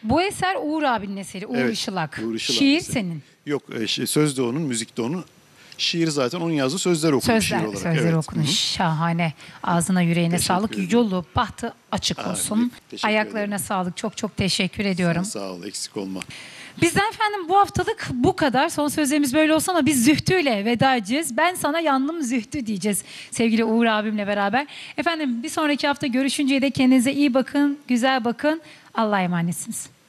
Bu eser Uğur abinin eseri. Uğur Evet, Işılak. Uğur Işılak Şiir eseri. senin. Yok, söz de onun, müzik de onun. Şiir zaten onun yazdığı, sözler okunmuş şiir olarak. Sözler Evet. okunuş. Hı hı. Şahane. Ağzına yüreğine Teşekkür sağlık. ederim. Yolu, bahtı açık Amin. olsun. Teşekkür Ayaklarına ederim. sağlık. Çok çok teşekkür ediyorum. Sağ ol, eksik olma. Bizden efendim bu haftalık bu kadar. Son sözlerimiz böyle olsa ama biz Zühtü'yle veda edeceğiz. Ben sana yandım Zühtü diyeceğiz sevgili Uğur abimle beraber. Efendim bir sonraki hafta görüşünceye de kendinize iyi bakın, güzel bakın. Allah'a emanetsiniz.